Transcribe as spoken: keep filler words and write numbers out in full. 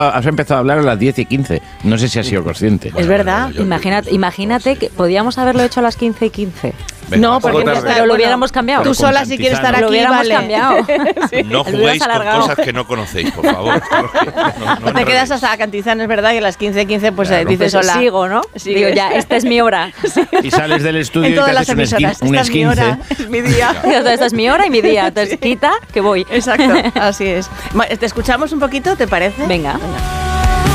has empezado a hablar a las diez y quince. No sé si has sido consciente. Es verdad. yo- yo- imagínate yo- imagínate que podíamos haberlo hecho a las quince y quince. Venga, No, un poco porque tarde. Pero lo hubiéramos cambiado. Tú con sola si quieres estar Santizano. Lo aquí, hubiéramos vale. cambiado. No Lo juguéis hubieras con alargado. cosas que no conocéis, por favor. No, no, no Te quedas enredéis. hasta Cantizano, es verdad, que a las quince quince pues Claro. eh, dices Pues hola. sigo, ¿no? Sigue. Digo, ya, esta es mi hora. Y sales del estudio En y te todas las haces un, esquin, emisoras. un Esta es mi esquince. hora, es mi día. Esta es mi hora y mi día. Entonces, quita, que voy. Exacto, así es. Ma- ¿Te escuchamos un poquito, te parece? Venga. Venga.